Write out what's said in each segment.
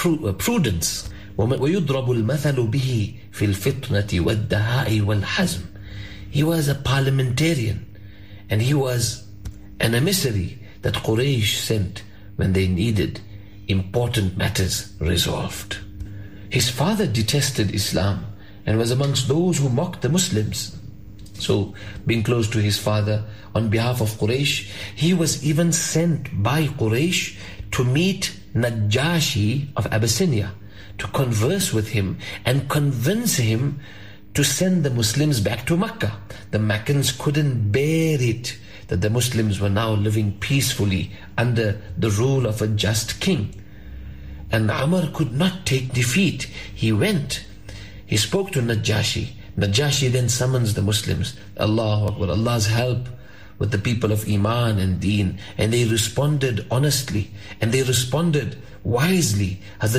prudence. وَيُضْرَبُ الْمَثَلُ بِهِ فِي الْفِطْنَةِ وَالدَّهَاءِ وَالْحَزْمِ. He was a parliamentarian, and he was an emissary that Quraysh sent when they needed important matters resolved. His father detested Islam and was amongst those who mocked the Muslims. So, being close to his father, on behalf of Quraysh, he was even sent by Quraysh to meet Najashi of Abyssinia, to converse with him and convince him to send the Muslims back to Mecca. The Meccans couldn't bear it that the Muslims were now living peacefully under the rule of a just king. And Umar could not take defeat. He went. He spoke to Najashi. Najashi then summons the Muslims. Allahu Akbar, Allah's help with the people of Iman and Deen. And they responded honestly. And they responded wisely. Hazrat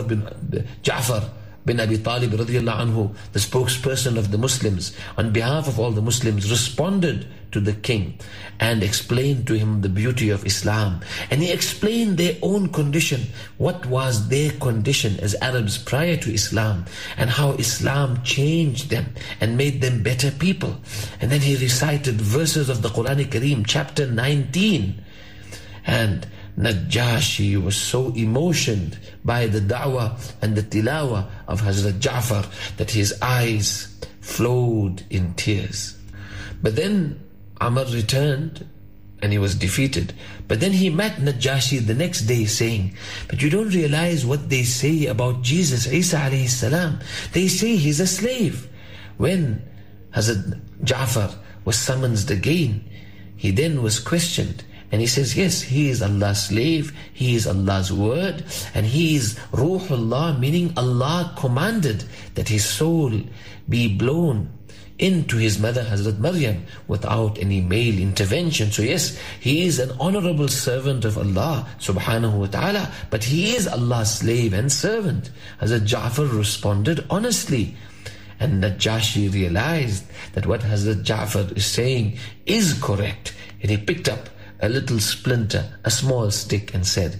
Ja'far bin Abi Talib radiallahu anhu, the spokesperson of the Muslims, on behalf of all the Muslims, responded to the king and explained to him the beauty of Islam. And he explained their own condition, what was their condition as Arabs prior to Islam, and how Islam changed them and made them better people. And then he recited verses of the Quran Kareem, chapter 19. And Najashi was so emotioned by the da'wah and the tilawah of Hazrat Ja'far that his eyes flowed in tears. But then Umar returned and he was defeated. But then he met Najashi the next day saying, but you don't realize what they say about Jesus, Isa alayhi salam. They say he's a slave. When Hazrat Ja'far was summoned again, he then was questioned. And he says, yes, he is Allah's slave, he is Allah's word, and he is Ruhullah, meaning Allah commanded that his soul be blown into his mother Hazrat Maryam without any male intervention. So yes, he is an honorable servant of Allah subhanahu wa ta'ala, but he is Allah's slave and servant. Hazrat Ja'far responded honestly. And Najashi realized that what Hazrat Ja'far is saying is correct. And he picked up a little splinter, a small stick, and said,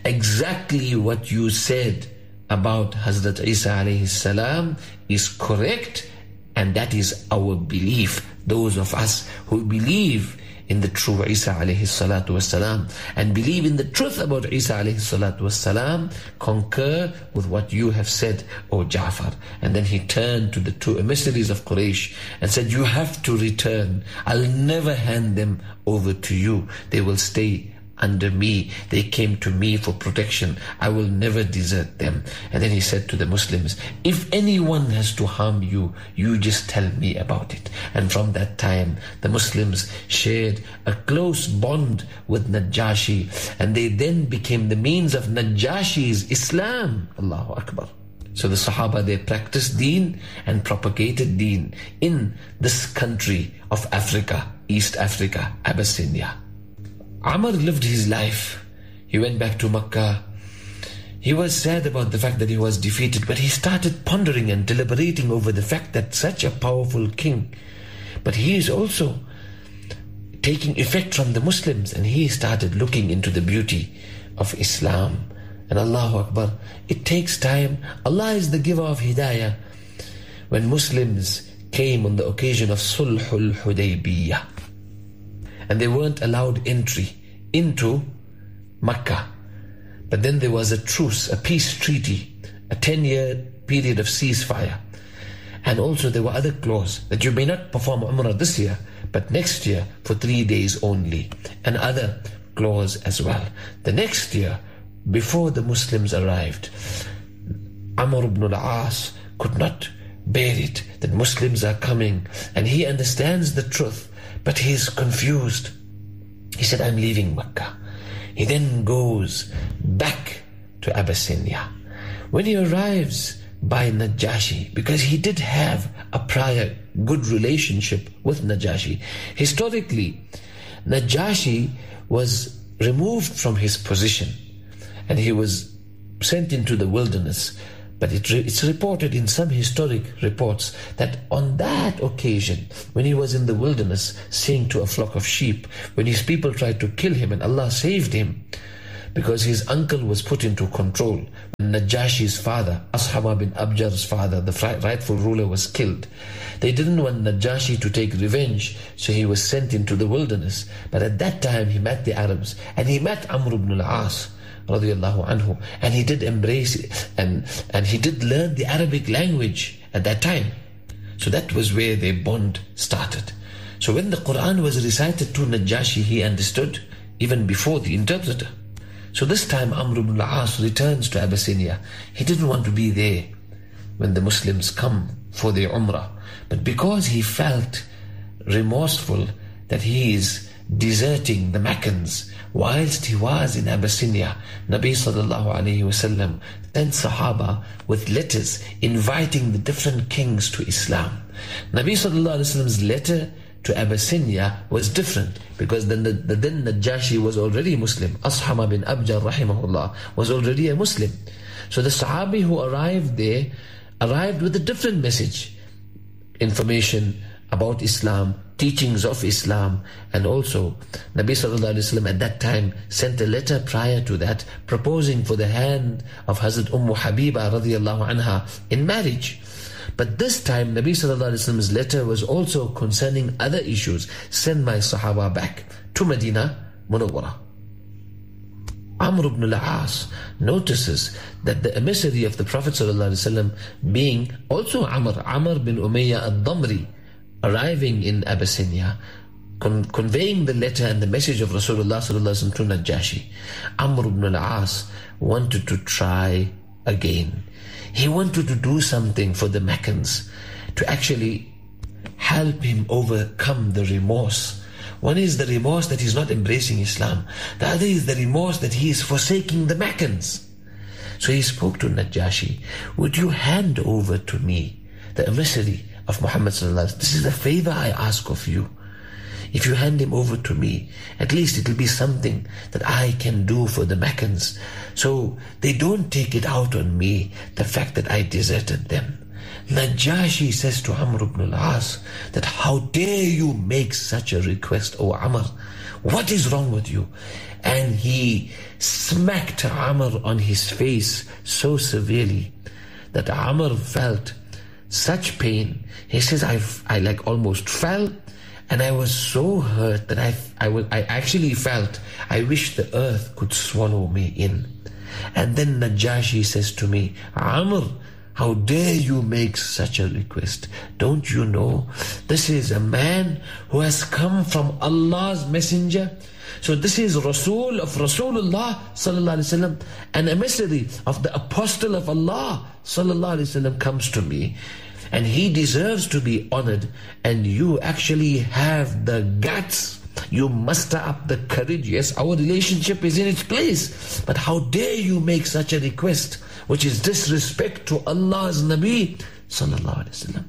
exactly what you said about Hazrat Isa alayhi salam is correct, and that is our belief. Those of us who believe in the true Isa alayhi salatu wasalam and believe in the truth about Isa alayhi salatu wasalam concur with what you have said, O Ja'far. And then he turned to the two emissaries of Quraysh and said, you have to return. I'll never hand them over to you. They will stay under me. They came to me for protection. I will never desert them. And then he said to the Muslims, if anyone has to harm you, you just tell me about it. And from that time, the Muslims shared a close bond with Najashi, and they then became the means of Najashi's Islam. Allahu Akbar. So the Sahaba, they practiced deen and propagated deen in this country of Africa, East Africa, Abyssinia. Umar lived his life. He went back to Makkah. He was sad about the fact that he was defeated, but he started pondering and deliberating over the fact that such a powerful king, but he is also taking effect from the Muslims, and he started looking into the beauty of Islam. And Allahu Akbar, it takes time. Allah is the giver of hidayah. When Muslims came on the occasion of Sulhul Hudaybiyah, and they weren't allowed entry into Makkah. But then there was a truce, a peace treaty, a 10-year period of ceasefire. And also there were other clauses that you may not perform Umrah this year, but next year for 3 days only. And other clause as well. The next year, before the Muslims arrived, Amr ibn al-As could not bear it that Muslims are coming, and he understands the truth, but he is confused. He said, I'm leaving Makkah. He then goes back to Abyssinia. When he arrives by Najashi, because he did have a prior good relationship with Najashi. Historically, Najashi was removed from his position and he was sent into the wilderness. But it's reported in some historic reports that on that occasion, when he was in the wilderness, saying to a flock of sheep, when his people tried to kill him and Allah saved him, because his uncle was put into control. Najashi's father, Ashama bin Abjar's father, the rightful ruler, was killed. They didn't want Najashi to take revenge, so he was sent into the wilderness. But at that time he met the Arabs, and he met Amr ibn al-As radiyallahu anhu, and he did embrace it, and he did learn the Arabic language at that time. So that was where their bond started. So when the Quran was recited to Najashi, he understood even before the interpreter. So this time Amr ibn al-As returns to Abyssinia. He didn't want to be there when the Muslims come for their Umrah. But because he felt remorseful that he is deserting the Meccans whilst he was in Abyssinia, Nabi sallallahu alayhi wasallam sent Sahaba with letters inviting the different kings to Islam. Nabi sallallahu alayhi wasallam's letter to Abyssinia was different, because then Najashi was already Muslim. Ashama bin Abjar rahimahullah was already a Muslim. So the Sahabi who arrived there arrived with a different message, information about Islam, teachings of Islam, and also Nabi sallallahu alaihi wasallam at that time sent a letter prior to that proposing for the hand of Hazrat Habiba radiyallahu anha in marriage. But this time Nabi sallallahu alaihi wasallam's letter was also concerning other issues. Send my Sahaba back to Medina Munawwara. Amr ibn al-As notices that the emissary of the Prophet sallallahu alaihi wasallam, being also Amr bin Umayyah al-Damri, arriving in Abyssinia, conveying the letter and the message of Rasulullah sallallahu alaihi wasallam to Najashi, Amr ibn al-As wanted to try again. He wanted to do something for the Meccans to actually help him overcome the remorse. One is the remorse that he's not embracing Islam. The other is the remorse that he is forsaking the Meccans. So he spoke to Najashi, would you hand over to me the emissary of Muhammad sallallahu alaihi wasallam? This is a favor I ask of you. If you hand him over to me, at least it will be something that I can do for the Meccans, so they don't take it out on me, the fact that I deserted them. Najashi says to Amr ibn al-As that, how dare you make such a request, O Amr? What is wrong with you? And he smacked Amr on his face so severely that Amr felt such pain. He says, I like almost fell, and I was so hurt that I actually felt I wish the earth could swallow me in. And then Najashi says to me, Amr, how dare you make such a request? Don't you know this is a man who has come from Allah's messenger? So this is Rasul of Rasulullah sallallahu alaihi wasallam, an emissary of the apostle of Allah sallallahu alaihi wasallam comes to me, and he deserves to be honored, and you actually have the guts, you muster up the courage. Yes, our relationship is in its place, but how dare you make such a request, which is disrespect to Allah's Nabi sallallahu alaihi wasallam.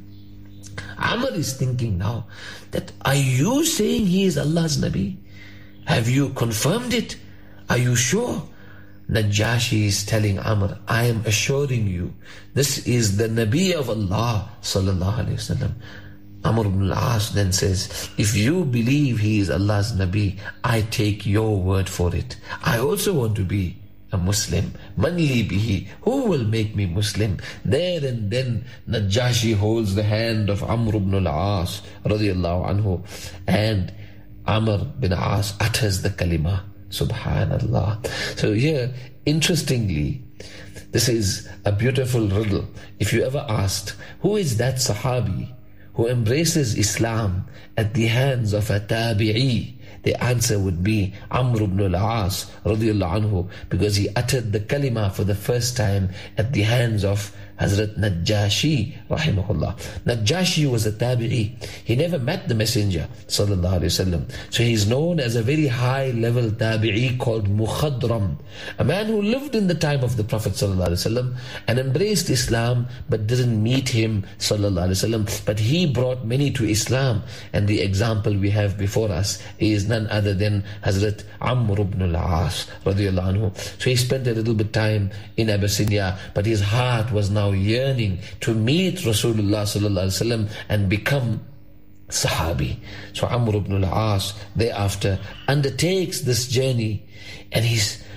Amr is thinking now that, are you saying he is Allah's Nabi? Have you confirmed it? Are you sure? Najashi is telling Amr, I am assuring you, this is the Nabi of Allah sallallahu alaihi wasallam. Amr ibn al-As then says, if you believe he is Allah's Nabi, I take your word for it. I also want to be a Muslim. Man li bihi, who will make me Muslim? There and then Najashi holds the hand of Amr ibn al-As radiyallahu anhu, and Amr bin As utters the kalima. Subhanallah. So here, interestingly, this is a beautiful riddle. If you ever asked, who is that Sahabi who embraces Islam at the hands of a tabi'i, the answer would be Amr ibn al-As radiyallahu anhu, because he uttered the kalima for the first time at the hands of Hazrat Najashi rahimahullah. Najashi was a tabi'i. He never met the Messenger sallallahu alaihi wasallam. So he is known as a very high level tabi'i called Mukhadram, a man who lived in the time of the Prophet sallallahu alaihi wasallam and embraced Islam but didn't meet him sallallahu alaihi wasallam. But he brought many to Islam, and the example we have before us is none other than Hazrat Amr ibn al-As radiyallahu anhu. So he spent a little bit time in Abyssinia, but his heart was now yearning to meet Rasulullah sallallahu alaihi wasallam and become Sahabi. So Amr ibn al-As thereafter undertakes this journey, and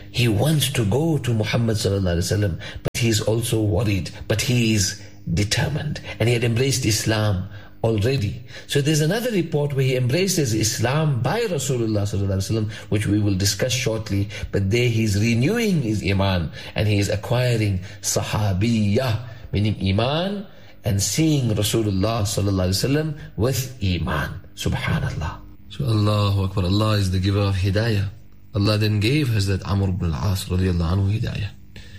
He wants to go to Muhammad sallallahu alaihi wasallam, but he is also worried, but he is determined. And he had embraced Islam already. So there's another report where he embraces Islam by Rasulullah sallallahu alaihi wasallam, which we will discuss shortly. But there he's renewing his iman and he is acquiring sahabiyah, meaning iman, and seeing Rasulullah sallallahu alaihi wasallam with iman. Subhanallah. So Allahu Akbar. Allah is the giver of hidayah. Allah then gave Hazrat Amr ibn al-As radiallahu anhu hidayah.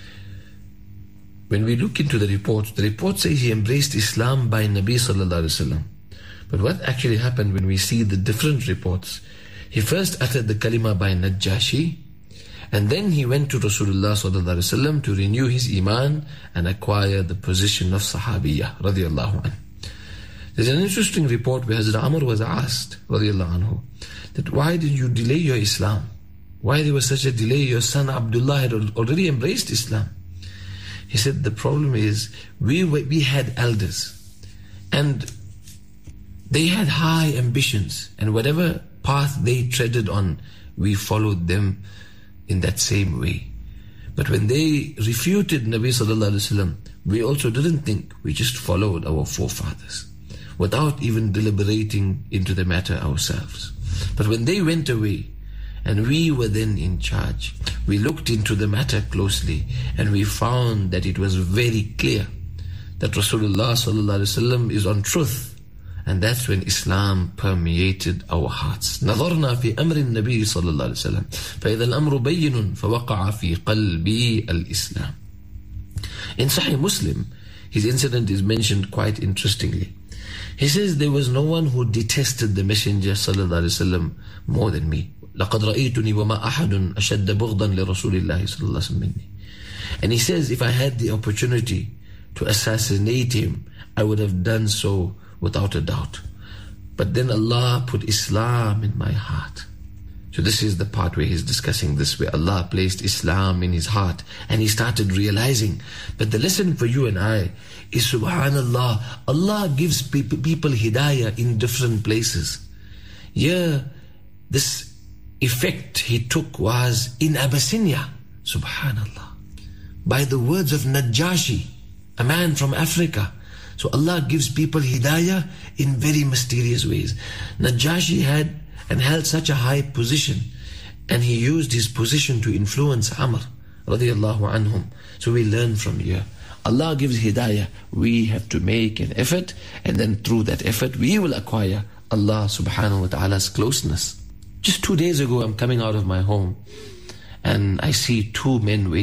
When we look into the report says he embraced Islam by Nabi sallallahu alaihi wasallam. But what actually happened when we see the different reports? He first uttered the kalima by Najashi, and then he went to Rasulullah sallallahu alaihi wasallam to renew his iman and acquire the position of sahabiyah radiallahu anhu. There's an interesting report where Hazrat Amr was asked radiallahu anhu that why did you delay your Islam? Why there was such a delay? Your son Abdullah had already embraced Islam. He said, the problem is, we had elders, and they had high ambitions, and whatever path they treaded on, we followed them in that same way. But when they refuted Nabi sallallahu alaihi wasallam, we also didn't think, we just followed our forefathers, without even deliberating into the matter ourselves. But when they went away, and we were then in charge, we looked into the matter closely, and we found that it was very clear that Rasulullah sallallahu alaihi wasallam is on truth, and that's when Islam permeated our hearts. نظرنا في أمر النبي صلى الله عليه وسلم فإذا الأمر بين فوقع في قلبي الإسلام. In Sahih Muslim, his incident is mentioned quite interestingly. He says, there was no one who detested the Messenger sallallahu alaihi wasallam more than me. لقد رأيتني وما أحد أشد بغضا لرسول الله صلى الله عليه وسلم مني. And he says, if I had the opportunity to assassinate him, I would have done so without a doubt. But then Allah put Islam in my heart. So this is the part where he's discussing this, where Allah placed Islam in his heart and he started realizing. But the lesson for you and I is, subhanallah, Allah gives people hidayah in different places. Yeah, this effect he took was in Abyssinia, subhanallah, by the words of Najashi, a man from Africa. So Allah gives people hidayah in very mysterious ways. Najashi had and held such a high position, and he used his position to influence Amr radiallahu anhum. So we learn from here, Allah gives hidayah, we have to make an effort, and then through that effort we will acquire Allah subhanahu wa ta'ala's closeness. Just 2 days ago, I'm coming out of my home, and I see two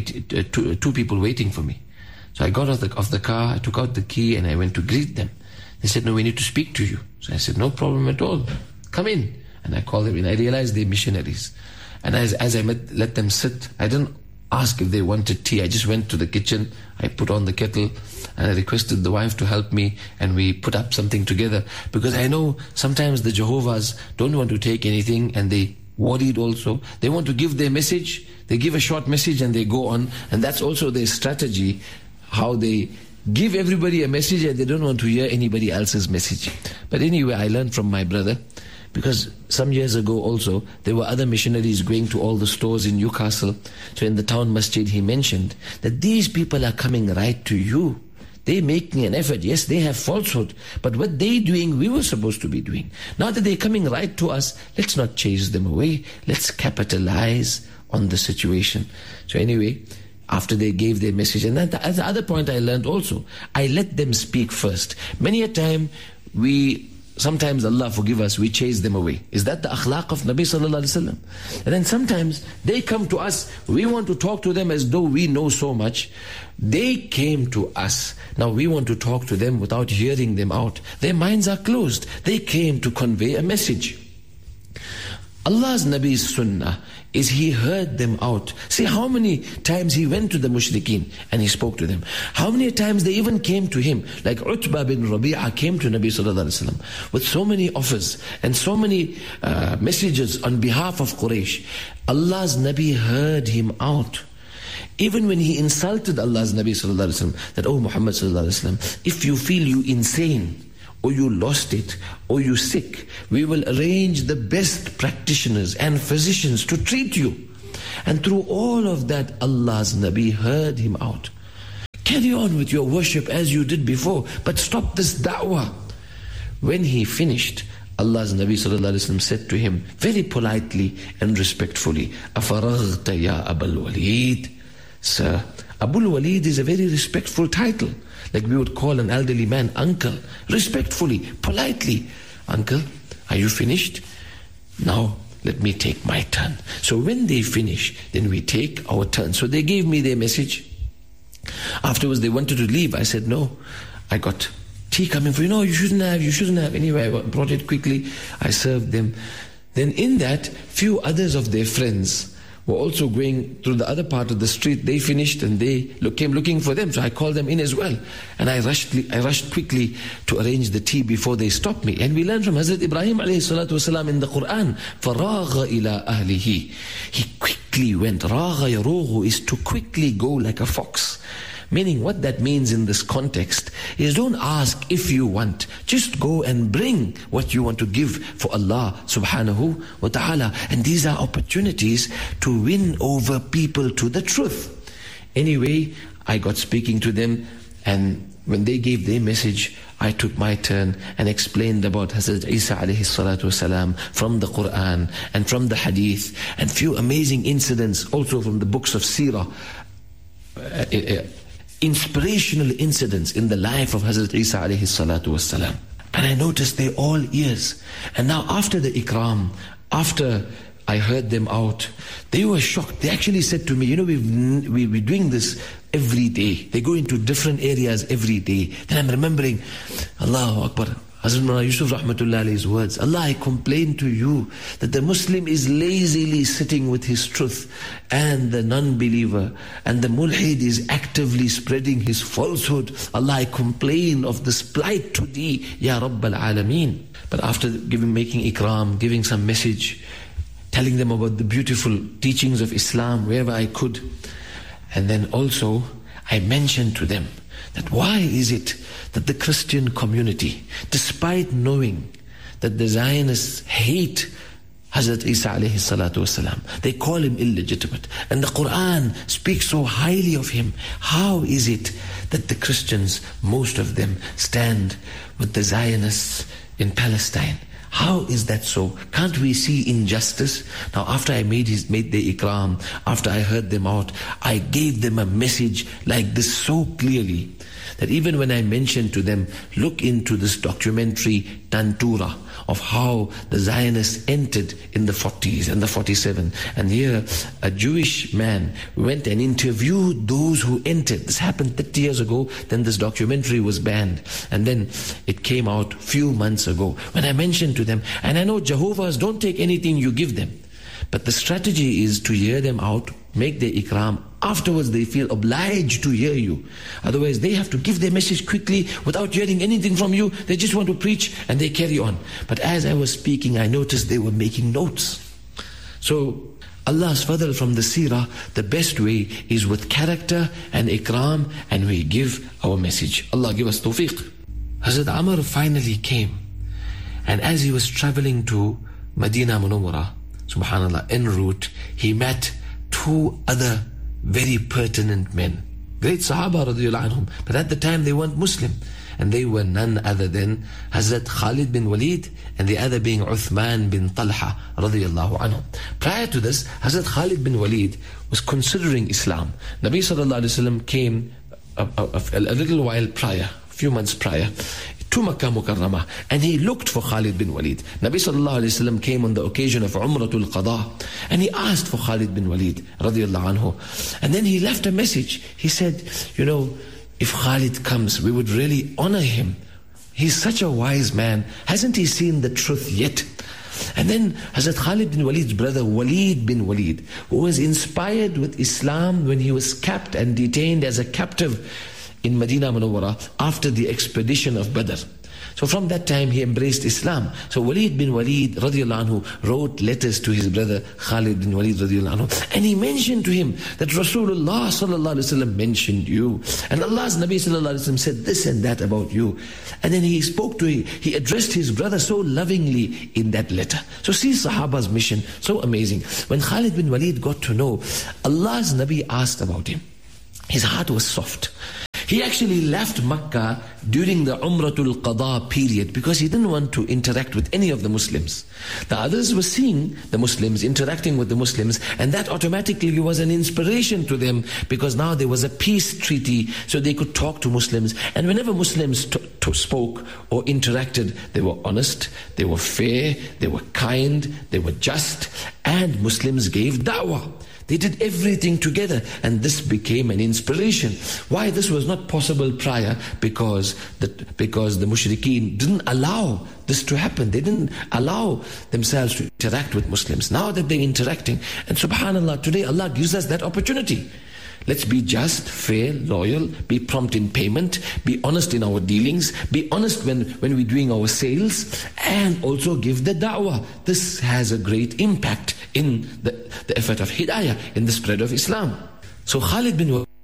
people waiting for me. So I got off the car, I took out the key, and I went to greet them. They said, no, we need to speak to you. So I said, no problem at all, come in. And I called them in. I realized they're missionaries. And as I let them sit, I didn't ask if they wanted tea. I just went to the kitchen, I put on the kettle, and I requested the wife to help me, and we put up something together. Because I know sometimes the Jehovah's don't want to take anything, and they worried also. They want to give their message, they give a short message and they go on. And that's also their strategy, how they give everybody a message and they don't want to hear anybody else's message. But anyway, I learned from my brother, because some years ago also, there were other missionaries going to all the stores in Newcastle. So in the town masjid, he mentioned that these people are coming right to you. They're making an effort. Yes, they have falsehood, but what they're doing, we were supposed to be doing. Now that they're coming right to us, let's not chase them away. Let's capitalize on the situation. So anyway, after they gave their message, and then the other point I learned also, I let them speak first. Many a time sometimes, Allah forgive us, we chase them away. Is that the akhlaq of Nabi sallallahu alaihi wasallam? And then sometimes they come to us, we want to talk to them as though we know so much. They came to us. Now we want to talk to them without hearing them out. Their minds are closed. They came to convey a message. Allah's Nabi's sunnah is he heard them out. See how many times he went to the mushrikeen and he spoke to them. How many times they even came to him. Like Utbah bin Rabi'ah came to Nabi sallallahu alaihi wasallam with so many offers and so many messages on behalf of Quraysh. Allah's Nabi heard him out. Even when he insulted Allah's Nabi sallallahu alaihi wasallam, that, oh Muhammad sallallahu alaihi wasallam, if you feel you insane, or you lost it, or you sick, we will arrange the best practitioners and physicians to treat you. And through all of that, Allah's Nabi heard him out. Carry on with your worship as you did before, but stop this da'wah. When he finished, Allah's Nabi sallallahu alaihi wasallam said to him very politely and respectfully, "Afaraghta ya Abul Walid?" Sir, Abul Walid is a very respectful title. Like we would call an elderly man uncle. Respectfully, politely. "Uncle, are you finished? Now let me take my turn." So when they finish, then we take our turn. So they gave me their message. Afterwards they wanted to leave. I said, "No, I got tea coming for you." "No, you shouldn't have. Anyway, I brought it quickly. I served them." Then in that, few others of their friends were also going through the other part of the street. They finished and they came looking for them. So I called them in as well. And I rushed quickly to arrange the tea before they stopped me. And we learn from Hazrat Ibrahim alayhi salatu wasalam in the Quran, فَرَاغَ إِلَىٰ أَهْلِهِ. He quickly went. Ragha yarughu is to quickly go like a fox. Meaning what that means in this context is don't ask if you want. Just go and bring what you want to give for Allah subhanahu wa ta'ala. And these are opportunities to win over people to the truth. Anyway, I got speaking to them, and when they gave their message, I took my turn and explained about Hazrat Isa alayhi salatu wasalam from the Quran and from the Hadith, and few amazing incidents also from the books of Seerah. Inspirational incidents in the life of Hazrat Isa alayhi salatu wassalam. And I noticed they're all ears. And now after the ikram, after I heard them out, they were shocked. They actually said to me, we're doing this every day. They go into different areas every day. Then I'm remembering, Allahu Akbar, Hazrat Mullah Yusuf Rahmatullah Alayhi's words, "Allah, I complain to you that the Muslim is lazily sitting with his truth, and the non-believer and the mulhid is actively spreading his falsehood. Allah, I complain of this plight to thee, Ya Rabbal Alameen." But after making ikram, giving some message, telling them about the beautiful teachings of Islam wherever I could, and then also I mentioned to them that why is it that the Christian community, despite knowing that the Zionists hate Hazrat Isa alayhi salatu wasalam, they call him illegitimate, and the Quran speaks so highly of him, how is it that the Christians, most of them, stand with the Zionists in Palestine? How is that so? Can't we see injustice? Now after I made the ikram, after I heard them out, I gave them a message like this so clearly, that even when I mentioned to them, look into this documentary Tantura of how the Zionists entered in the 40s and the 47. And here a Jewish man went and interviewed those who entered. This happened 30 years ago, then this documentary was banned. And then it came out few months ago. When I mentioned to them, and I know Jehovah's don't take anything you give them, but the strategy is to hear them out, make their ikram. Afterwards they feel obliged to hear you. Otherwise they have to give their message quickly without hearing anything from you. They just want to preach and they carry on. But as I was speaking, I noticed they were making notes. So Allah's fadl from the seerah, the best way is with character and ikram, and we give our message. Allah give us tawfiq. Hazrat Amr finally came, and as he was traveling to Medina Munawwara, subhanallah, en route, he met two other very pertinent men, great Sahaba radiyallahu anhum, but at the time they weren't Muslim, and they were none other than Hazrat Khalid bin Walid, and the other being Uthman bin Talha radiyallahu anhum. Prior to this, Hazrat Khalid bin Walid was considering Islam. Nabi sallallahu alaihi wasallam came a little while prior, a few months prior, to Makkah Mukarramah, and he looked for Khalid bin Walid. Nabi sallallahu alayhi wasallam came on the occasion of Umratul Qada, and he asked for Khalid bin Walid radiyallahu anhu, and then he left a message. He said, if Khalid comes, we would really honor him. He's such a wise man. Hasn't he seen the truth yet? And then Hazrat Khalid bin Walid's brother Walid bin Walid, who was inspired with Islam when he was capped and detained as a captive in Medina Munawwara after the expedition of Badr. So from that time he embraced Islam. So Walid bin Walid radiallahu anhu wrote letters to his brother Khalid bin Walid radiallahu anhu, and he mentioned to him that Rasulullah sallallahu alaihi wasallam mentioned you, and Allah's Nabi sallallahu alaihi wasallam said this and that about you. And then he spoke to he addressed his brother so lovingly in that letter. So see Sahaba's mission, so amazing. When Khalid bin Walid got to know Allah's Nabi asked about him, his heart was soft. He actually left Makkah during the Umratul Qada period because he didn't want to interact with any of the Muslims. The others were seeing the Muslims, interacting with the Muslims, and that automatically was an inspiration to them because now there was a peace treaty, so they could talk to Muslims. And whenever Muslims spoke or interacted, they were honest, they were fair, they were kind, they were just, and Muslims gave da'wah. They did everything together, and this became an inspiration. Why this was not possible prior? Because the mushrikeen didn't allow this to happen. They didn't allow themselves to interact with Muslims. Now that they're interacting, and subhanAllah, today Allah gives us that opportunity. Let's be just, fair, loyal, be prompt in payment, be honest in our dealings, be honest when we're doing our sales, and also give the da'wah. This has a great impact in the effort of hidayah, in the spread of Islam. So Khalid bin Walid,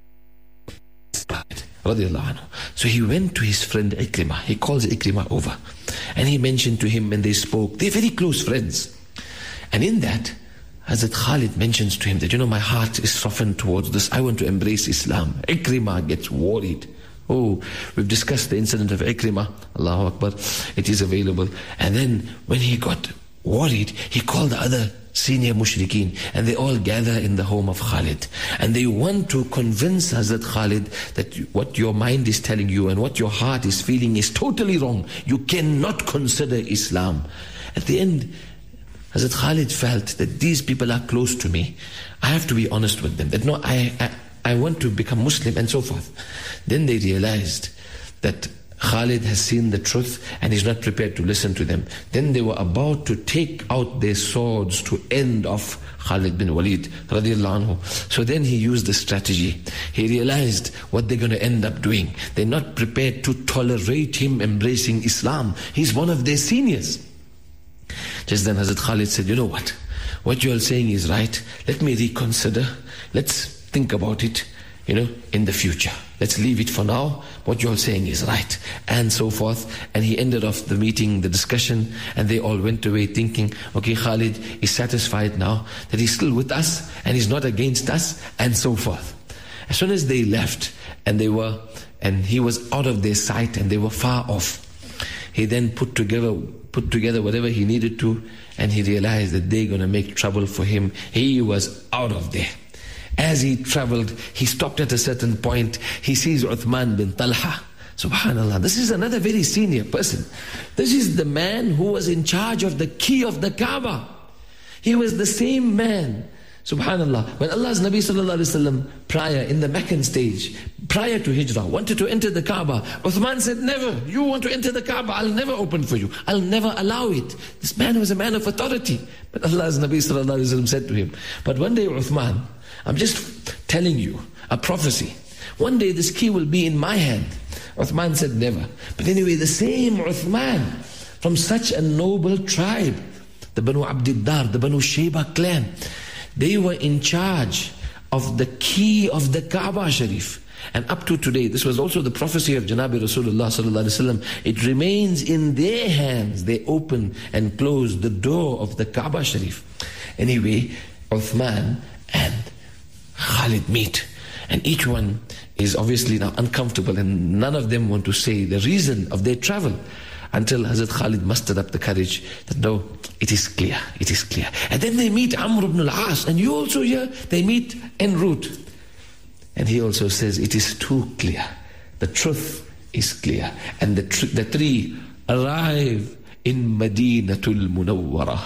so he went to his friend Ikrimah. He calls Ikrimah over, and he mentioned to him, and they spoke. They're very close friends. And in that, Hazrat Khalid mentions to him that, my heart is softened towards this. I want to embrace Islam. Ikrimah gets worried. Oh, we've discussed the incident of Ikrimah. Allahu Akbar. It is available. And then when he got worried, he called the other senior mushrikeen, and they all gather in the home of Khalid. And they want to convince Hazrat Khalid that what your mind is telling you and what your heart is feeling is totally wrong. You cannot consider Islam. At the end, Hazrat Khalid felt that these people are close to me. I have to be honest with them. That no, I want to become Muslim and so forth. Then they realized that Khalid has seen the truth and is not prepared to listen to them. Then they were about to take out their swords to end off Khalid bin Walid radiallahu anhu. So then he used the strategy. He realized what they're going to end up doing. They're not prepared to tolerate him embracing Islam. He's one of their seniors. Just then Hazrat Khalid said, what you are saying is right. Let me reconsider. Let's think about it, in the future. Let's leave it for now. What you are saying is right. And so forth. And he ended off the meeting, the discussion, and they all went away thinking, okay, Khalid is satisfied now that he's still with us and he's not against us, and so forth. As soon as they left and he was out of their sight and they were far off, he then put together whatever he needed to, and he realized that they're going to make trouble for him. He was out of there. As he traveled, he stopped at a certain point. He sees Uthman bin Talha. Subhanallah, this is another very senior person. This is the man who was in charge of the key of the Kaaba. He was the same man. Subhanallah, when Allah's Nabi sallallahu alaihi wasallam prior in the Meccan stage, prior to Hijrah, wanted to enter the Kaaba, Uthman said, never, you want to enter the Kaaba, I'll never open for you, I'll never allow it. This man was a man of authority. But Allah's Nabi sallallahu alaihi wasallam said to him, but one day Uthman, I'm just telling you a prophecy, one day this key will be in my hand. Uthman said never. But anyway, the same Uthman from such a noble tribe, the Banu Abdiddar, the Banu Shayba clan, they were in charge of the key of the Kaaba Sharif. And up to today, this was also the prophecy of Janabi Rasulullah sallallahu alaihi wasallam. It remains in their hands. They open and close the door of the Kaaba Sharif. Anyway, Uthman and Khalid meet. And each one is obviously now uncomfortable, and none of them want to say the reason of their travel, until Hazrat Khalid mustered up the courage that no, it is clear, it is clear. And then they meet Amr ibn al-As, and you also hear, they meet en route. And he also says, it is too clear. The truth is clear. And the three arrive in Madinatul Munawwarah.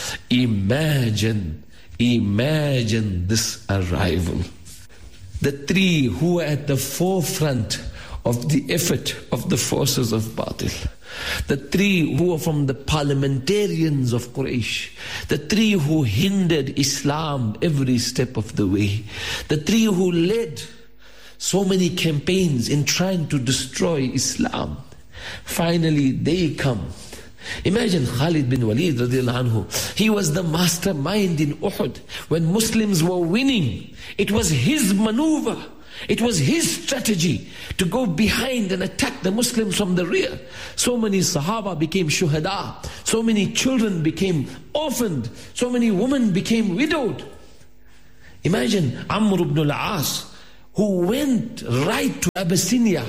Imagine this arrival. The three who were at the forefront of the effort of the forces of Batil. The three who were from the parliamentarians of Quraysh. The three who hindered Islam every step of the way. The three who led so many campaigns in trying to destroy Islam. Finally, they come. Imagine Khalid bin Walid radiallahu anhu. He was the mastermind in Uhud. When Muslims were winning, it was his maneuver. It was his strategy to go behind and attack the Muslims from the rear. So many Sahaba became shuhada. So many children became orphaned. So many women became widowed. Imagine Amr ibn al-As, who went right to Abyssinia,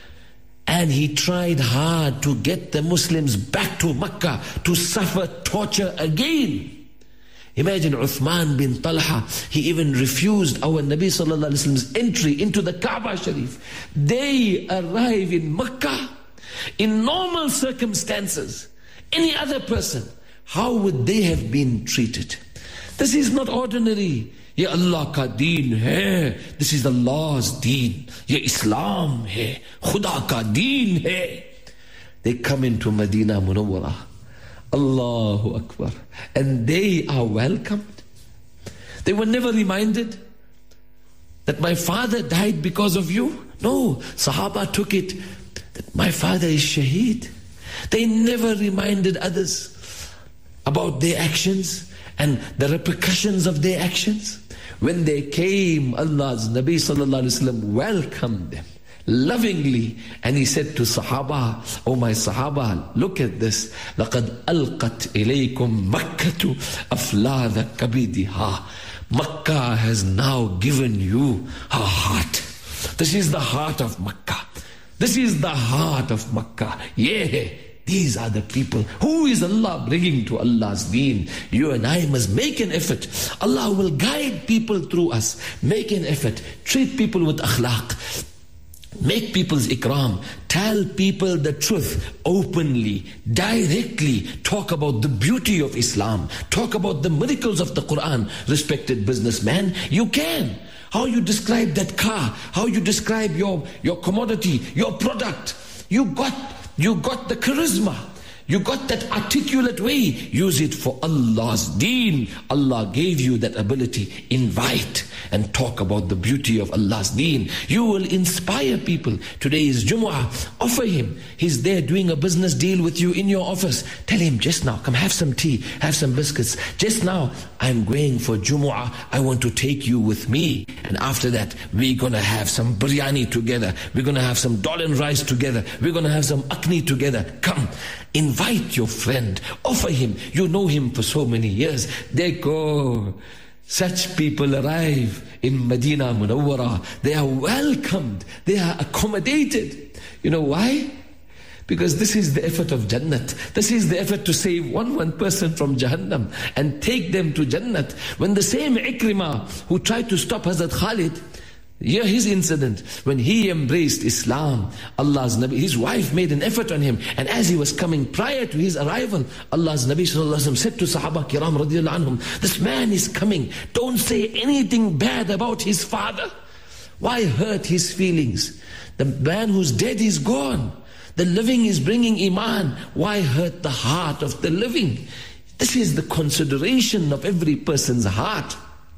and he tried hard to get the Muslims back to Mecca to suffer torture again. Imagine Uthman bin Talha, he even refused our Nabi sallallahu alaihi wasallam's entry into the Kaaba Sharif. They arrive in Mecca in normal circumstances. Any other person, how would they have been treated? This is not ordinary. Ye Allah ka deen hai. This is Allah's deen. Ye Islam hai. Khuda ka deen hai. They come into Medina Munawwara. Allahu Akbar. And they are welcomed. They were never reminded that my father died because of you. No, Sahaba took it that my father is shaheed. They never reminded others about their actions and the repercussions of their actions. When they came, Allah's Nabi sallallahu alaihi wasallam welcomed them lovingly, and he said to Sahaba, "Oh my Sahaba, look at this. لَقَدْ أَلْقَتْ إِلَيْكُمْ مَكَّةُ أَفْلَاذَ كَبِدِهَا." Makkah has now given you her heart. This is the heart of Makkah. This is the heart of Makkah. Yeah. These are the people. Who is Allah bringing to Allah's deen? You and I must make an effort. Allah will guide people through us. Make an effort. Treat people with akhlaq. Make people's ikram. Tell people the truth openly, directly. Talk about the beauty of Islam. Talk about the miracles of the Quran. Respected businessman, you can. How you describe that car, how you describe your commodity, your product. You got the charisma. You got that articulate way. Use it for Allah's deen. Allah gave you that ability. Invite and talk about the beauty of Allah's deen. You will inspire people. Today is Jumu'ah. Offer him. He's there doing a business deal with you in your office. Tell him, just now, come have some tea, have some biscuits. Just now, I'm going for Jumu'ah. I want to take you with me. And after that, we're going to have some biryani together. We're going to have some dal and rice together. We're going to have some akni together. Come. Invite your friend, offer him. You know him for so many years. They go. Such people arrive in Medina Munawwara. They are welcomed. They are accommodated. You know why? Because this is the effort of Jannat. This is the effort to save one person from Jahannam and take them to Jannat. When the same Ikrimah who tried to stop Hazrat Khalid, hear his incident. When he embraced Islam, Allah's Nabi, his wife made an effort on him. And as he was coming prior to his arrival, Allah's Nabi sallallahu alaihi wasallam said to Sahaba Kiram radiyallahu anhum, this man is coming. Don't say anything bad about his father. Why hurt his feelings? The man who's dead is gone. The living is bringing Iman. Why hurt the heart of the living? This is the consideration of every person's heart.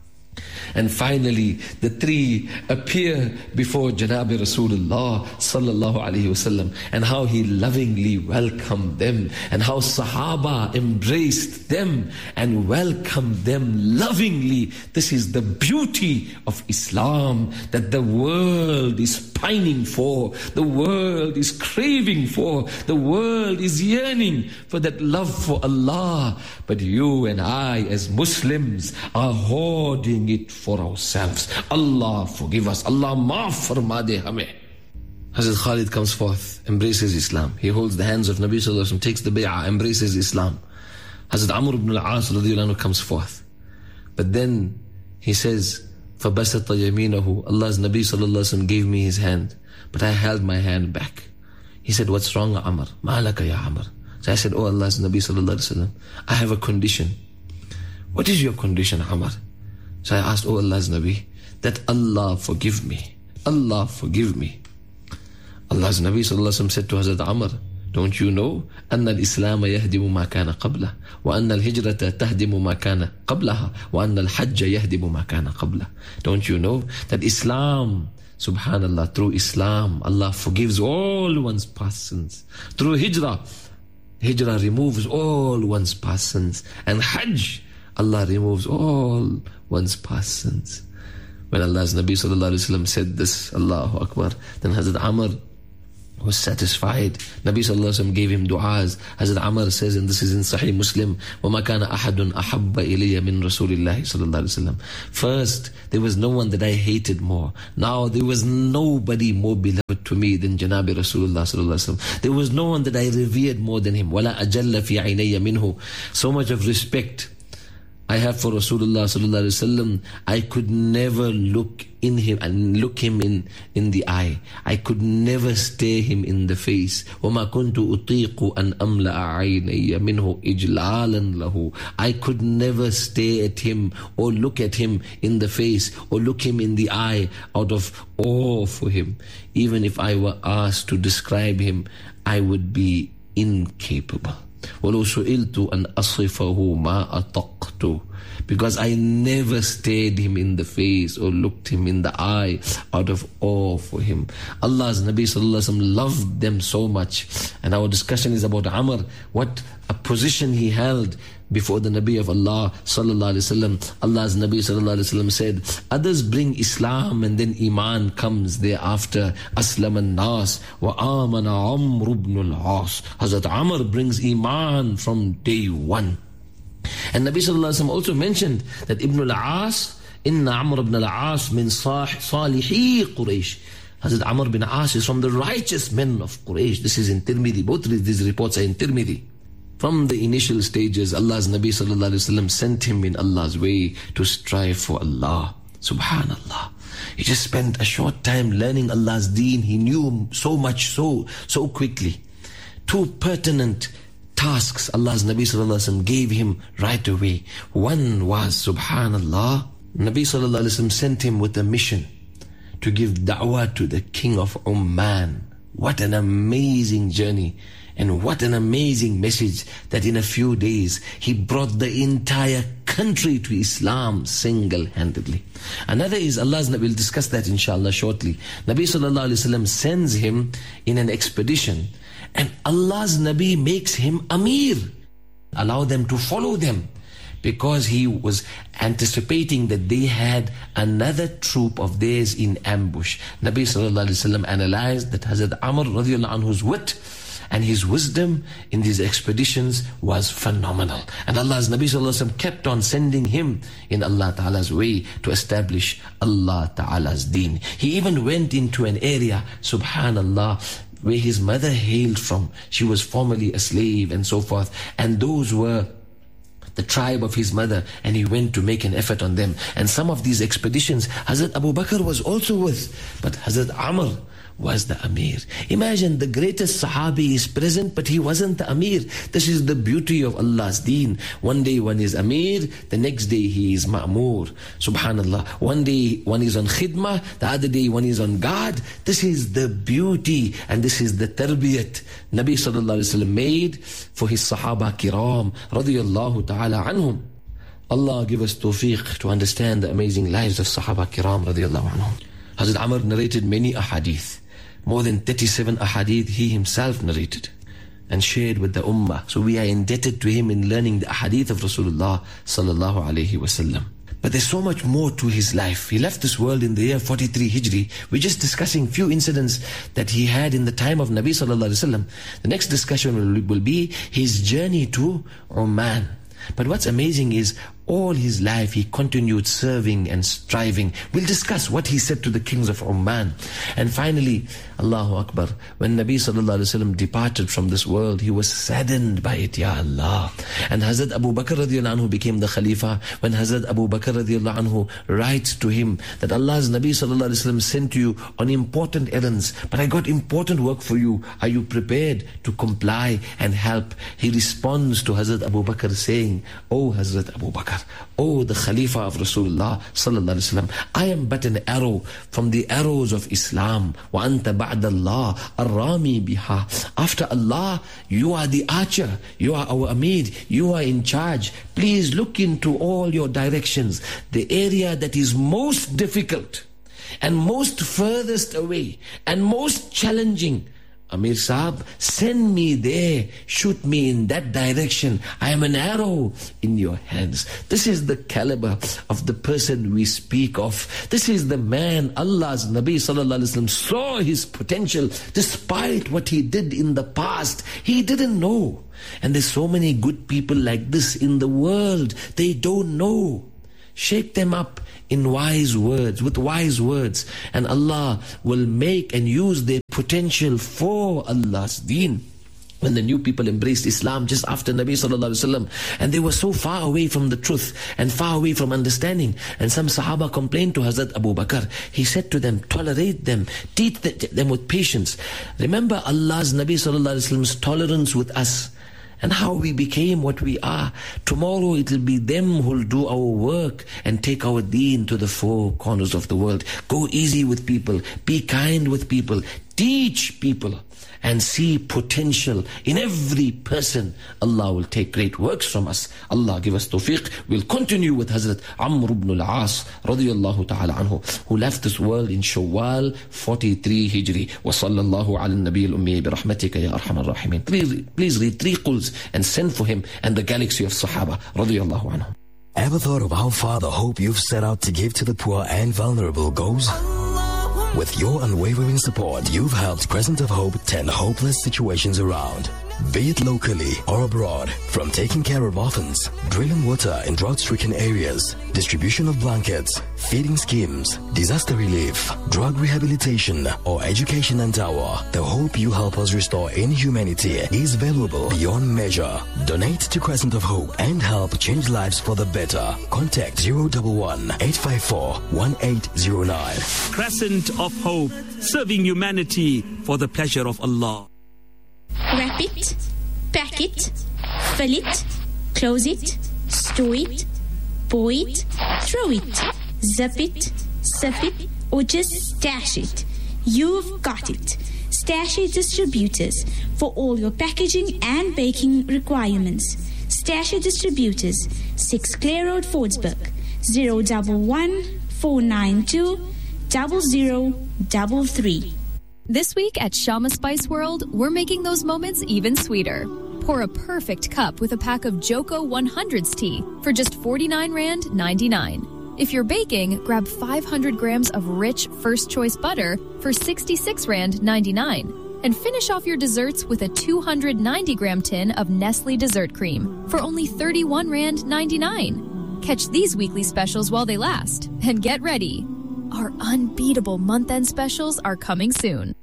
And finally, the three appear before Janabi Rasulullah sallallahu alaihi wasallam, and how he lovingly welcomed them, and how Sahaba embraced them and welcomed them lovingly. This is the beauty of Islam that the world is pining for, the world is craving for, the world is yearning for that love for Allah. But you and I as Muslims are hoarding it for ourselves. Allah forgive us. Allah maaf farma de hame. Hazrat Khalid comes forth, embraces Islam. He holds the hands of Nabi sallallahu alaihi wasallam, takes the bay'ah, embraces Islam. Hazrat Amr ibn al-As radiyallahu anhu comes forth. But then he says, فَبَسَطَ يَمِينَهُ. Allah's Nabi sallallahu alaihi wasallam gave me his hand, but I held my hand back. He said, what's wrong, Amr? مَالَكَ يَا Amr. So I said, oh Allah's Nabi sallallahu alaihi wasallam, I have a condition. What is your condition, Amr? So I asked, oh Allah's Nabi, that Allah forgive me. Allah forgive me. Allah's Nabi sallallahu alaihi wasallam said to Hazrat Amr, don't you know أن الإسلام يهدم ما كان قبله وأن الهجرة تهدم ما كان قبلها وأن الحج يهدم ما كان قبله. Don't you know that Islam Subhanallah, through Islam, Allah forgives all one's past sins. Through Hijrah removes all one's past sins. And Hajj, Allah removes all one's past sins. When Allah's Nabi sallallahu alaihi wasallam said this, Allahu Akbar, then Hazrat Amr was satisfied. Nabi sallallahu alaihi wasallam gave him du'as. Hazrat Amr says, and this is in Sahih Muslim, وَمَا كَانَ أَحَدٌ أَحَبَّ إِلَيَّ مِن رَسُولِ اللَّهِ sallallahu alaihi wasallam. First, there was no one that I hated more. Now, there was nobody more beloved to me than Janabi Rasulullah sallallahu alaihi wasallam. There was no one that I revered more than him. وَلَا أَجَلَّ فِي عَيْنَيَّ مِنْهُ. So much of respect I have for Rasulullah sallallahu alaihi wasallam. I could never look in him and look him in the eye. I could never stare him in the face. وَمَا كُنْتُ أُطِيقُ أَنْ أَمْلَأَ عَيْنَيَّ مِنْهُ إِجْلَالًا لَهُ. I could never stare at him or look at him in the face or look him in the eye out of awe for him. Even if I were asked to describe him, I would be incapable. وَلَوْ سُئِلْتُ أَنْ أَصِفَهُ مَا أَطَقْتُ. Because I never stared him in the face or looked him in the eye out of awe for him. Allah's Nabi sallallahu alaihi wasallam loved them so much. And our discussion is about Amr, what a position he held before the Nabi of Allah sallallahu alaihi wasallam. Allah's Nabi sallallahu alaihi wasallam said, others bring Islam and then Iman comes thereafter. Aslam an-nas wa amana Amr ibn al-As. Hazrat Amr brings Iman from day one. And Nabi sallallahu alaihi wasallam also mentioned that Ibn al-As, inna Amr ibn al-As min salihi Quraysh. Hazrat Amr bin As is from the righteous men of Quraysh. This is in Tirmidhi. Both these reports are in Tirmidhi. From the initial stages, Allah's Nabi sallallahu alaihi wasallam sent him in Allah's way to strive for Allah. Subhanallah. He just spent a short time learning Allah's deen. He knew so much so quickly. Two pertinent tasks Allah's Nabi sallallahu alaihi wasallam gave him right away. One was, subhanallah, Nabi sallallahu alaihi wasallam sent him with a mission to give da'wah to the king of Oman. What an amazing journey. And what an amazing message that in a few days he brought the entire country to Islam single-handedly. Another is Allah's Nabi, we'll discuss that inshallah shortly. Nabi sallallahu alaihi wasallam sends him in an expedition and Allah's Nabi makes him Amir. Allow them to follow them. Because he was anticipating that they had another troop of theirs in ambush. Nabi sallallahu alaihi wasallam analyzed that Hazrat Amr radiallahu anhu's wit and his wisdom in these expeditions was phenomenal. And Allah's Nabi sallallahu alaihi wasallam kept on sending him in Allah Ta'ala's way to establish Allah Ta'ala's deen. He even went into an area, subhanallah, where his mother hailed from. She was formerly a slave and so forth. And those were the tribe of his mother, and he went to make an effort on them. And some of these expeditions, Hazrat Abu Bakr was also with, but Hazrat Amr was the Amir. Imagine the greatest Sahabi is present, but he wasn't the Amir. This is the beauty of Allah's deen. One day one is Amir, the next day he is Ma'mur. Subhanallah. One day one is on khidmah, the other day one is on guard. This is the beauty and this is the tarbiyat Nabi sallallahu alaihi wasallam made for his Sahaba kiram radiyallahu ta'ala anhum. Allah give us tawfiq to understand the amazing lives of Sahaba kiram radiyallahu anhum. Hazrat Amr narrated many ahadith. More than 37 ahadith he himself narrated and shared with the ummah. So we are indebted to him in learning the ahadith of Rasulullah sallallahu alaihi wasallam. But there's so much more to his life. He left this world in the year 43 Hijri. We're just discussing few incidents that he had in the time of Nabi sallallahu alaihi wasallam. The next discussion will be his journey to Oman. But what's amazing is all his life he continued serving and striving. We'll discuss what he said to the kings of Oman. And finally, Allahu Akbar, when Nabi sallallahu alaihi wasallam departed from this world, he was saddened by it, Ya Allah. And Hazrat Abu Bakr radiallahu anhu became the Khalifa. When Hazrat Abu Bakr radiallahu anhu writes to him that Allah's Nabi sallallahu alaihi wasallam sent you on important errands, but I got important work for you. Are you prepared to comply and help? He responds to Hazrat Abu Bakr saying, Oh Hazrat Abu Bakr, oh the Khalifa of Rasulullah sallallahu alaihi wasallam, I am but an arrow from the arrows of Islam. Wa anta ba'da Allah ar-rami biha. After Allah, you are the archer, you are our Amir, you are in charge. Please look into all your directions. The area that is most difficult and most furthest away and most challenging. Amir Saab, send me there, shoot me in that direction. I am an arrow in your hands. This is the caliber of the person we speak of. This is the man, Allah's Nabi sallallahu alaihi wasallam saw his potential despite what he did in the past. He didn't know. And there's so many good people like this in the world. They don't know. Shake them up in wise words, with wise words, and Allah will make and use their potential for Allah's deen. When the new people embraced Islam just after Nabi sallallahu alaihi wasallam, and they were so far away from the truth and far away from understanding, and some Sahaba complained to Hazrat Abu Bakr. He said to them, tolerate them, teach them with patience. Remember Allah's Nabi sallallahu alaihi wasallam's tolerance with us, and how we became what we are. Tomorrow it will be them who'll do our work and take our deen to the four corners of the world. Go easy with people, be kind with people, teach people, and see potential in every person. Allah will take great works from us. Allah give us tawfiq. We'll continue with Hazrat Amr ibn al-As radiyallahu ta'ala anhu, who left this world in Shawwal 43 Hijri. Wa sallallahu ala nabi al-ummi bi rahmatika ya arhamar rahimin. Please read 3 quls and send for him and the galaxy of Sahaba radiyallahu anhu. Ever thought of how far the hope you've set out to give to the poor and vulnerable goes? With your unwavering support, you've helped Crescent of Hope turn hopeless situations around. Be it locally or abroad, from taking care of orphans, drilling water in drought-stricken areas, distribution of blankets, feeding schemes, disaster relief, drug rehabilitation, or education and tower, the hope you help us restore in humanity is valuable beyond measure. Donate to Crescent of Hope and help change lives for the better. Contact 011-854-1809. Crescent of Hope, serving humanity for the pleasure of Allah. Wrap it, pack it, fill it, close it, store it, pour it, throw it, zip it, sip it, or just stash it. You've got it. Stash-it Distributors for all your packaging and baking requirements. Stash-it Distributors, 6 Clare Road, Fordsburg, 011-492-0033. This week at Shama Spice World, we're making those moments even sweeter. Pour a perfect cup with a pack of Joko 100s tea for just 49 Rand 99. If you're baking, grab 500 grams of rich first choice butter for 66 Rand 99. And finish off your desserts with a 290 gram tin of Nestle dessert cream for only 31 Rand 99. Catch these weekly specials while they last. And get ready. Our unbeatable month-end specials are coming soon.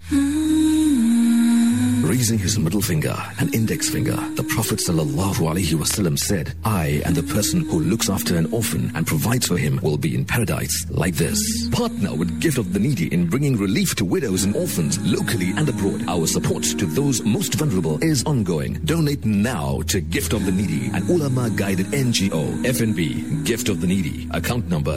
Raising his middle finger and index finger, the Prophet ﷺ said, I and the person who looks after an orphan and provides for him will be in paradise like this. Partner with Gift of the Needy in bringing relief to widows and orphans locally and abroad. Our support to those most vulnerable is ongoing. Donate now to Gift of the Needy, an ulama-guided NGO, FNB, Gift of the Needy, account number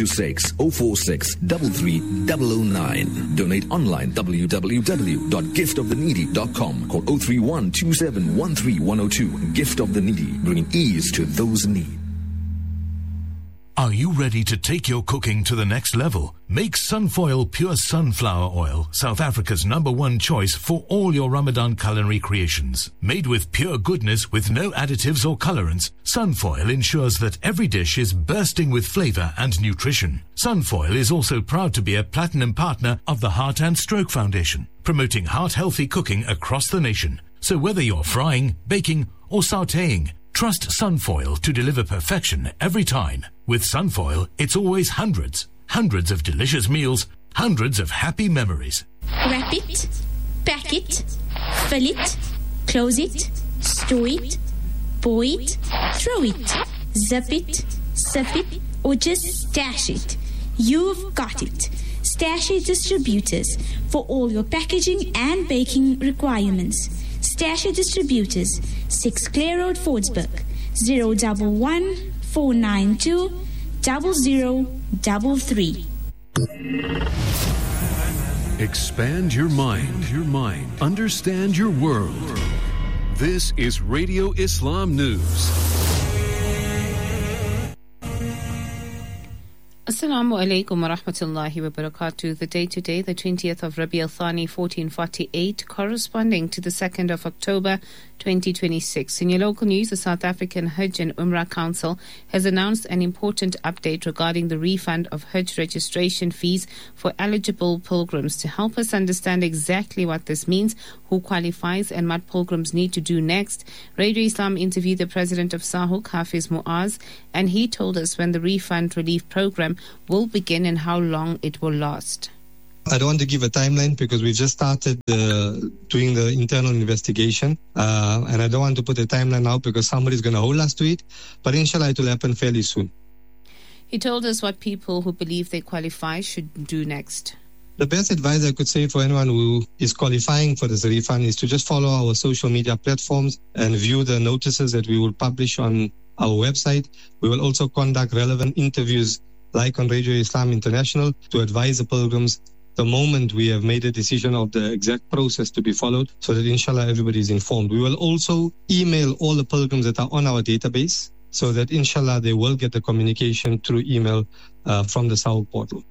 626-046-33009. Donate online, www.giftoftheneedy.com. Call 031-2713-102. Gift of the Needy, bringing ease to those in need. Are you ready to take your cooking to the next level? Make Sunfoil Pure Sunflower Oil, South Africa's #1 choice for all your Ramadan culinary creations. Made with pure goodness with no additives or colorants, Sunfoil ensures that every dish is bursting with flavor and nutrition. Sunfoil is also proud to be a platinum partner of the Heart and Stroke Foundation, promoting heart-healthy cooking across the nation. So whether you're frying, baking, or sautéing, trust Sunfoil to deliver perfection every time. With Sunfoil, it's always hundreds of delicious meals, hundreds of happy memories. Wrap it, pack it, fill it, close it, store it, pour it, throw it, zip it, sip it, or just stash it. You've got it. Stash-it Distributors for all your packaging and baking requirements. Stash-it Distributors, 6 Clare Road, Fordsburg, 011-492-0033. Expand your mind. Understand your world. This is Radio Islam News. Assalamu Assalamu alaikum wa rahmatullahi wa barakatuh. The day today, the 20th of Rabi al-Thani 1448, corresponding to the 2nd of October 2026. In your local news, the South African Hajj and Umrah Council has announced an important update regarding the refund of Hajj registration fees for eligible pilgrims. To help us understand exactly what this means, who qualifies and what pilgrims need to do next, Radio Islam interviewed the president of SAHUK, Hafiz Muaz, and he told us when the refund relief program will begin and how long it will last. I don't want to give a timeline because we just started doing the internal investigation, and I don't want to put a timeline out because somebody's going to hold us to it, but inshallah it will happen fairly soon. He told us what people who believe they qualify should do next. The best advice I could say for anyone who is qualifying for this refund is to just follow our social media platforms and view the notices that we will publish on our website. We will also conduct relevant interviews like on Radio Islam International to advise the pilgrims the moment we have made a decision of the exact process to be followed, so that inshallah everybody is informed. We will also email all the pilgrims that are on our database so that inshallah they will get the communication through email from the SAHUK portal.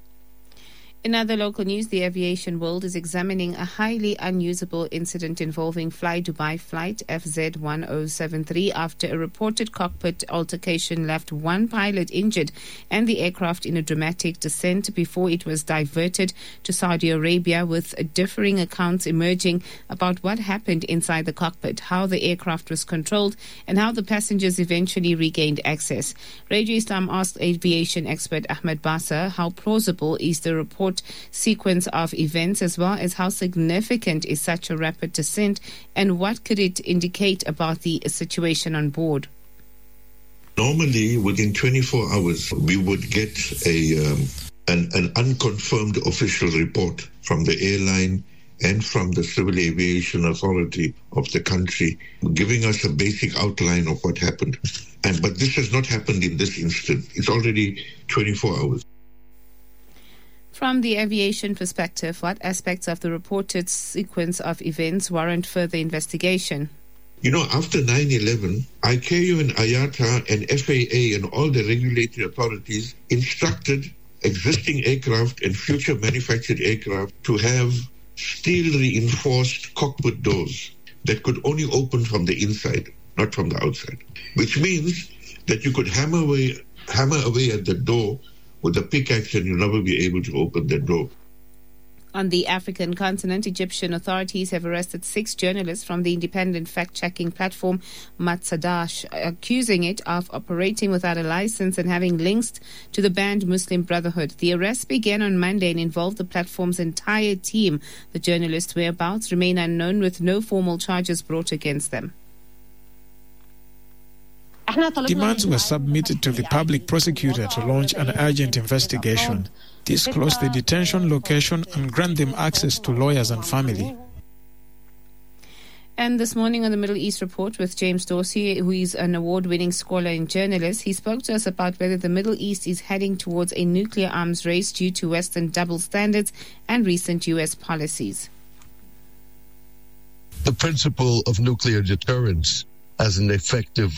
In other local news, the aviation world is examining a highly unusable incident involving Fly Dubai flight FZ1073 after a reported cockpit altercation left one pilot injured and the aircraft in a dramatic descent before it was diverted to Saudi Arabia, with differing accounts emerging about what happened inside the cockpit, how the aircraft was controlled, and how the passengers eventually regained access. Radio Islam asked aviation expert Ahmed Bassa how plausible is the report sequence of events, as well as how significant is such a rapid descent and what could it indicate about the situation on board. Normally, within 24 hours, we would get an unconfirmed official report from the airline and from the Civil Aviation Authority of the country, giving us a basic outline of what happened. But this has not happened in this instant. It's already 24 hours. From the aviation perspective, what aspects of the reported sequence of events warrant further investigation? You know, after 9/11, ICAO and IATA and FAA and all the regulatory authorities instructed existing aircraft and future manufactured aircraft to have steel-reinforced cockpit doors that could only open from the inside, not from the outside, which means that you could hammer away at the door with a pickaxe and you'll never be able to open the door. On the African continent, Egyptian authorities have arrested 6 journalists from the independent fact-checking platform Matsadash, accusing it of operating without a license and having links to the banned Muslim Brotherhood. The arrest began on Monday and involved the platform's entire team. The journalists' whereabouts remain unknown, with no formal charges brought against them. Demands were submitted to the public prosecutor to launch an urgent investigation, disclose the detention location, and grant them access to lawyers and family. And this morning on the Middle East Report with James Dorsey, who is an award-winning scholar and journalist, he spoke to us about whether the Middle East is heading towards a nuclear arms race due to Western double standards and recent U.S. policies. The principle of nuclear deterrence as an effective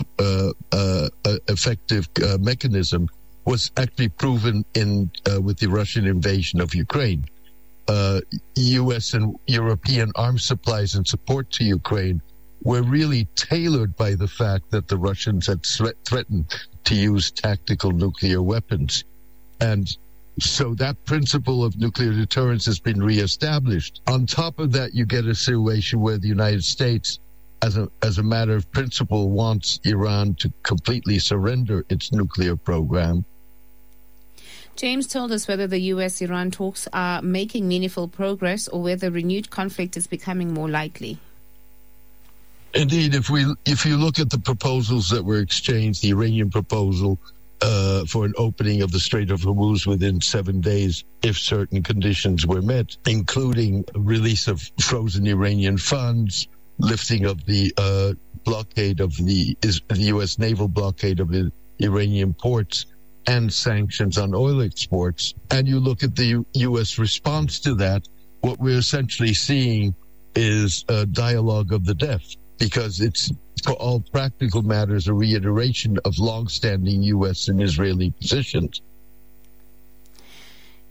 mechanism was actually proven with the Russian invasion of Ukraine. U.S. and European arms supplies and support to Ukraine were really tailored by the fact that the Russians had threatened to use tactical nuclear weapons. And so that principle of nuclear deterrence has been reestablished. On top of that, you get a situation where the United States, as a matter of principle, wants Iran to completely surrender its nuclear program. James told us whether the U.S.-Iran talks are making meaningful progress or whether renewed conflict is becoming more likely. Indeed, if you look at the proposals that were exchanged, the Iranian proposal for an opening of the Strait of Hormuz within 7 days if certain conditions were met, including release of frozen Iranian funds, lifting of the blockade of the U.S. naval blockade of the Iranian ports, and sanctions on oil exports, and you look at the U.S. response to that, what we're essentially seeing is a dialogue of the deaf, because it's, for all practical matters, a reiteration of long-standing U.S. and Israeli positions.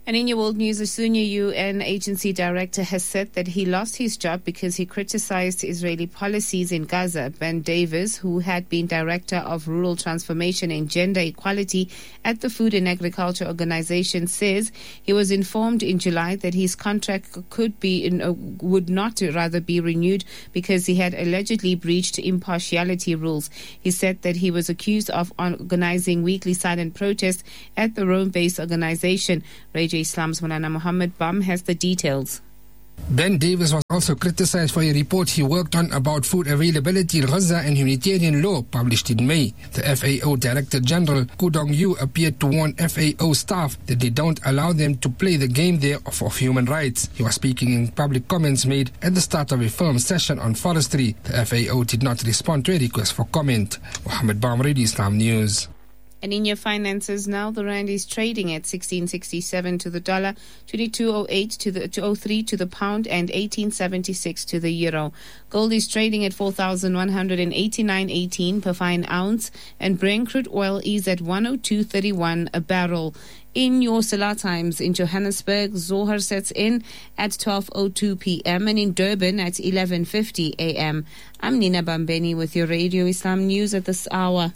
And in your world news, a senior UN agency director has said that he lost his job because he criticized Israeli policies in Gaza. Ben Davis, who had been director of rural transformation and gender equality at the Food and Agriculture Organization, says he was informed in July that his contract would not be renewed because he had allegedly breached impartiality rules. He said that he was accused of organizing weekly silent protests at the Rome-based organization. Radio Islam's Mulana Muhammad Bam has the details. Ben Davis was also criticized for a report he worked on about food availability in Gaza and humanitarian law published in May. The FAO Director General Koo Dong-yu appeared to warn FAO staff that they don't allow them to play the game there of human rights. He was speaking in public comments made at the start of a firm session on forestry. The FAO did not respond to a request for comment. Muhammad Bam, Radio Islam News. And in your finances now, the rand is trading at 16.67 to the dollar, 22.08 to the 203 to the pound, and 18.76 to the euro. Gold is trading at 4,189.18 per fine ounce, and Brent crude oil is at 102.31 a barrel. In your Salah times, in Johannesburg, Zohar sets in at 12:02 p.m. and in Durban at 11:50 a.m. I'm Nina Bambeni with your Radio Islam News at this hour.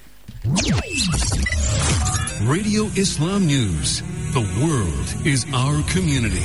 Radio Islam News. The world is our community.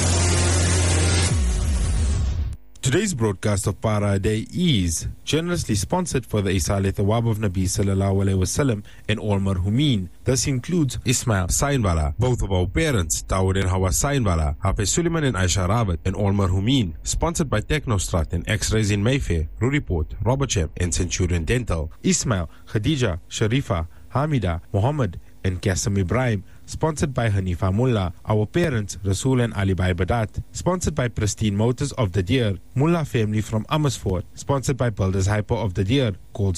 Today's broadcast of Para Day is generously sponsored for the Isale Thawab of Nabi Sallallahu Alaihi Wasallam and all marhumin. This includes Ismail Sainwala, both of our parents, Dawood and Hawa Sainwala, Hafiz Suleiman and Aisha Rabat, and all marhumin. Sponsored by Technostrat and X-Rays in Mayfair, Ruriport, Robertsham and Centurion Dental. Ismail, Khadija, Sharifa, Hamida, Muhammad and Qasim Ibrahim. Sponsored by Hanifa Mullah, our parents, Rasul and Ali Bhai Badat. Sponsored by Pristine Motors of the Deer, Mullah family from Amersfoort. Sponsored by Builders Hyper of the Deer. Call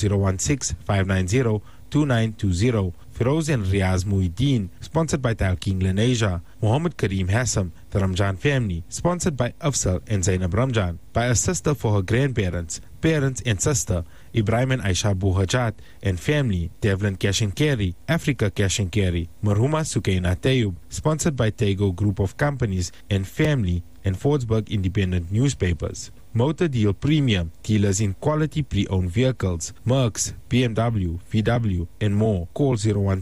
016-590-2920. Firoz and Riaz Muhyiddin. Sponsored by Talking Lenasia. Muhammad Kareem Hassam, the Ramjan family. Sponsored by Afsal and Zainab Ramjan. By a sister for her grandparents, parents and sister, Ibrahim and Aisha Buhajat and family, Devlin Cash and Carry, Africa Cash and Carry, Marhuma Sukaina Tayyub. Sponsored by Tego Group of Companies and family and Fordsburg Independent Newspapers. Motor Deal Premium, dealers in quality pre-owned vehicles, Mercs, BMW, VW and more. Call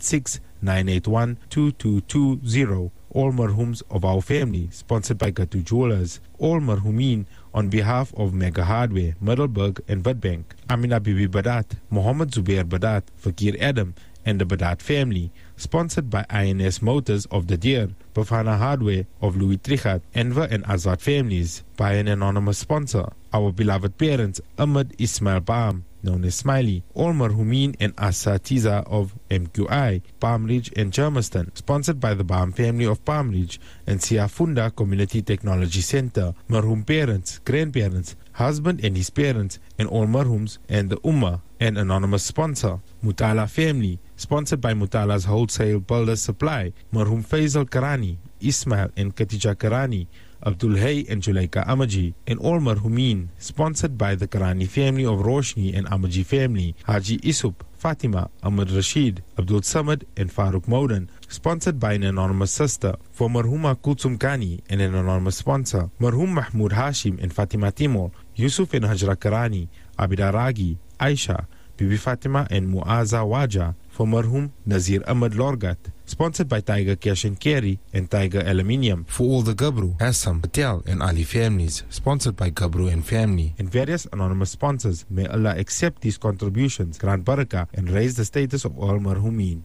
016-981-2220. All marhums of our family, sponsored by Gatu Jewelers. All marhumin on behalf of Mega Hardware, Middelburg and Witbank. Amina Bibi Badat, Muhammad Zubair Badat, Fakir Adam and the Badat family. Sponsored by INS Motors of the Deer, Bafana Hardware of Louis Trichat, Enver and Azad families. By an anonymous sponsor, our beloved parents, Ahmed Ismail Baam, known as Smiley, all marhumin and Asatiza of MQI, Palm Ridge and Germiston. Sponsored by the Baam family of Palm Ridge and Siafunda Community Technology Center. Marhum parents, grandparents, husband and his parents, and all marhums and the Ummah. An anonymous sponsor, Mutala family, sponsored by Mutala's Wholesale Builders Supply. Marhum Faisal Karani, Ismail and Khatija Karani, Abdul Hay and Julaika Amaji, and all marhumin, sponsored by the Karani family of Roshni and Amaji family, Haji Isup, Fatima, Ahmad Rashid, Abdul Samad and Farooq Maudan. Sponsored by an anonymous sister, for Marhuma Kulsum Kani and an anonymous sponsor, Marhum Mahmoud Hashim and Fatima Timur, Yusuf and Hajra Karani, Abida Ragi, Aisha, Bibi Fatima and Muaza Waja. For Marhum Nazir Ahmad Lorgat. Sponsored by Tiger Cash and Carry and Tiger Aluminium. For all the Gabru, Assam, Patel and Ali families. Sponsored by Gabru and family. And various anonymous sponsors. May Allah accept these contributions, grant barakah and raise the status of all marhumin.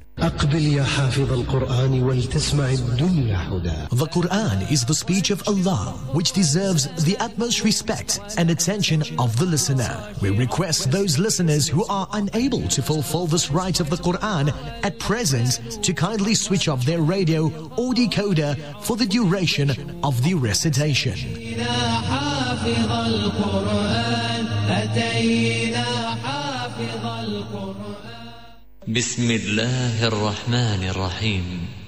The Quran is the speech of Allah, which deserves the utmost respect and attention of the listener. We request those listeners who are unable to fulfill this right of the Quran at present to kindly switch off their radio or decoder for the duration of the recitation. بسم الله الرحمن الرحيم